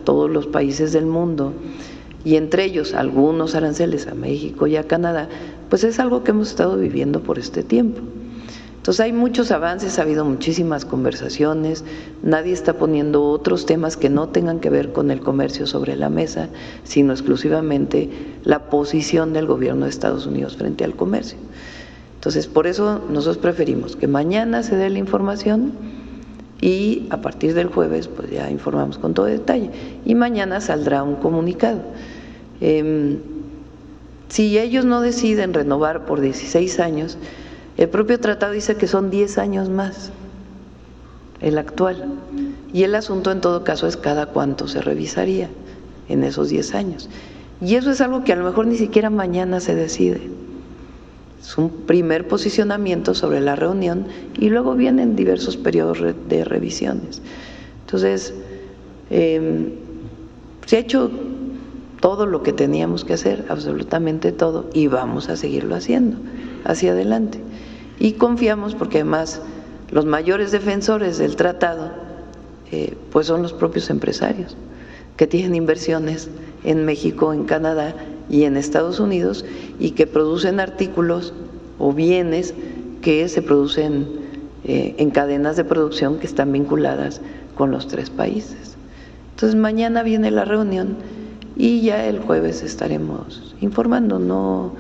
todos los países del mundo, y entre ellos algunos aranceles a México y a Canadá, pues es algo que hemos estado viviendo por este tiempo. Entonces hay muchos avances, ha habido muchísimas conversaciones, nadie está poniendo otros temas que no tengan que ver con el comercio sobre la mesa, sino exclusivamente la posición del gobierno de Estados Unidos frente al comercio. Entonces, por eso nosotros preferimos que mañana se dé la información y a partir del jueves pues ya informamos con todo detalle y mañana saldrá un comunicado. Si ellos no deciden renovar por 16 años, el propio tratado dice que son 10 años más, el actual, y el asunto en todo caso es cada cuánto se revisaría en esos 10 años. Y eso es algo que a lo mejor ni siquiera mañana se decide. Es un primer posicionamiento sobre la reunión y luego vienen diversos periodos de revisiones. Entonces, se ha hecho todo lo que teníamos que hacer, absolutamente todo, y vamos a seguirlo haciendo hacia adelante. Y confiamos porque además los mayores defensores del tratado pues son los propios empresarios que tienen inversiones en México, en Canadá y en Estados Unidos y que producen artículos o bienes que se producen en cadenas de producción que están vinculadas con los tres países. Entonces mañana viene la reunión y ya el jueves estaremos informando. No,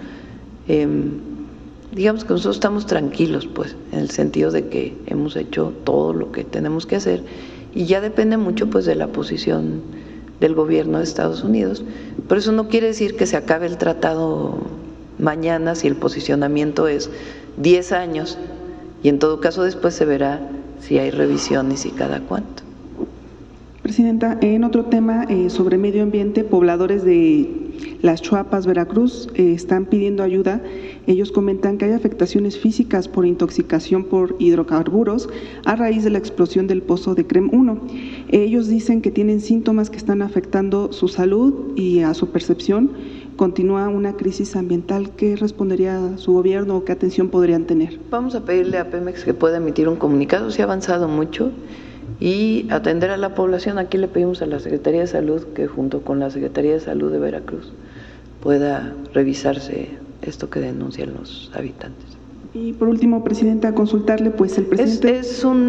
digamos que nosotros estamos tranquilos, pues, en el sentido de que hemos hecho todo lo que tenemos que hacer y ya depende mucho, pues, de la posición del gobierno de Estados Unidos. Pero eso no quiere decir que se acabe el tratado mañana si el posicionamiento es 10 años y en todo caso después se verá si hay revisiones y cada cuánto. Presidenta, en otro tema sobre medio ambiente, pobladores de Las Chuapas, Veracruz, están pidiendo ayuda. Ellos comentan que hay afectaciones físicas por intoxicación por hidrocarburos a raíz de la explosión del pozo de CREM 1. Ellos dicen que tienen síntomas que están afectando su salud y a su percepción. Continúa una crisis ambiental. ¿Qué respondería su gobierno o qué atención podrían tener? Vamos a pedirle a Pemex que pueda emitir un comunicado. Se ha avanzado mucho. Y atender a la población, aquí le pedimos a la Secretaría de Salud que junto con la Secretaría de Salud de Veracruz pueda revisarse esto que denuncian los habitantes. Y por último, Presidenta, consultarle, pues el presidente…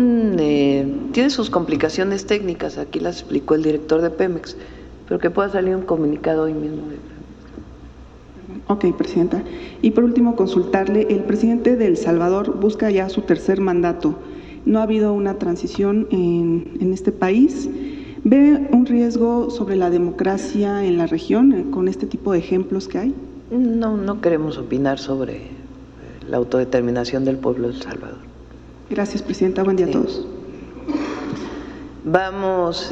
Tiene sus complicaciones técnicas, aquí las explicó el director de Pemex, pero que pueda salir un comunicado hoy mismo. Ok, Presidenta. Y por último, consultarle, el presidente de El Salvador busca ya su tercer mandato. No ha habido una transición en este país. ¿Ve un riesgo sobre la democracia en la región con este tipo de ejemplos que hay? No queremos opinar sobre la autodeterminación del pueblo de El Salvador. Gracias, Presidenta. Buen día a todos. Vamos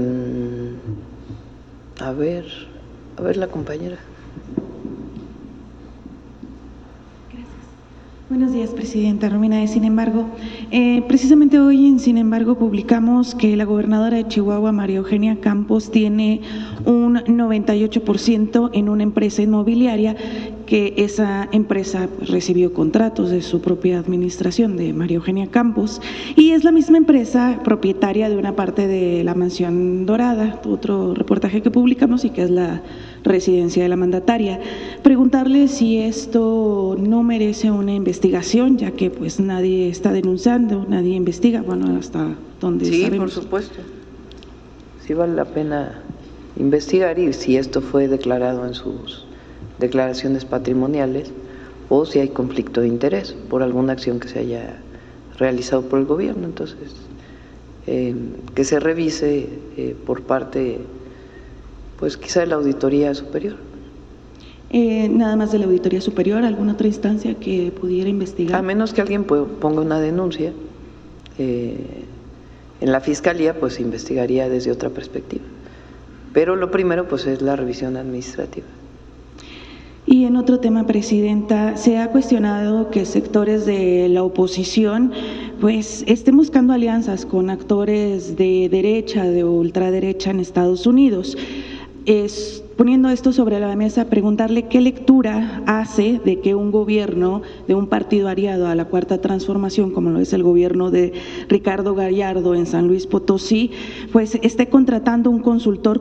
a ver la compañera. Buenos días, Presidenta. Romina de Sin Embargo. Precisamente hoy en Sin Embargo publicamos que la gobernadora de Chihuahua, María Eugenia Campos, tiene un 98% en una empresa inmobiliaria, que esa empresa recibió contratos de su propia administración, de María Eugenia Campos, y es la misma empresa propietaria de una parte de la Mansión Dorada, otro reportaje que publicamos y que es la residencia de la mandataria. Preguntarle si esto no merece una investigación, ya que pues nadie está denunciando, nadie investiga, bueno, hasta donde sabemos. Por supuesto. Sí vale la pena investigar y si esto fue declarado en sus declaraciones patrimoniales o si hay conflicto de interés por alguna acción que se haya realizado por el gobierno. Entonces, que se revise por parte, pues quizá de la Auditoría Superior. Nada más de la Auditoría Superior, ¿alguna otra instancia que pudiera investigar? A menos que alguien ponga una denuncia en la Fiscalía, pues se investigaría desde otra perspectiva. Pero lo primero, pues, es la revisión administrativa. Y en otro tema, Presidenta, se ha cuestionado que sectores de la oposición pues estén buscando alianzas con actores de derecha, de ultraderecha en Estados Unidos. Poniendo esto sobre la mesa, preguntarle qué lectura hace de que un gobierno de un partido aliado a la Cuarta Transformación, como lo es el gobierno de Ricardo Gallardo en San Luis Potosí, pues esté contratando un consultor